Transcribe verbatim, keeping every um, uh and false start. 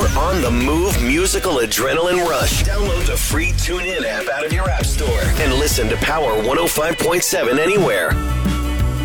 your on-the-move musical adrenaline rush. Download the free TuneIn app out of your app store and listen to Power one oh five point seven anywhere.